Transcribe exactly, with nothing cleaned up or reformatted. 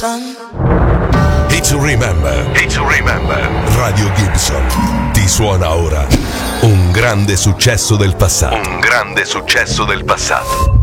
sun. Hit to remember. Hit to remember. Radio Gibson ti suona ora un grande successo del passato. Un grande successo del passato.